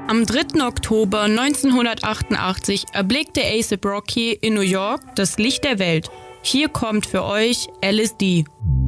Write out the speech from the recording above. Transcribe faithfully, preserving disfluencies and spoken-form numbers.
Am dritten Oktober neunzehnhundertachtundachtzig erblickte A$ AP Rocky in New York das Licht der Welt. Hier kommt für euch L S D.